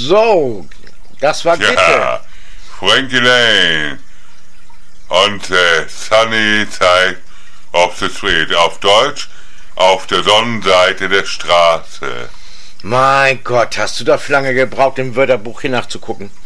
so, das war Gitte. Ja, Frankie Lane und Sunny Side of the Street. Auf Deutsch, auf der Sonnenseite der Straße. Mein Gott, hast du dafür lange gebraucht, im Wörterbuch hier nachzugucken?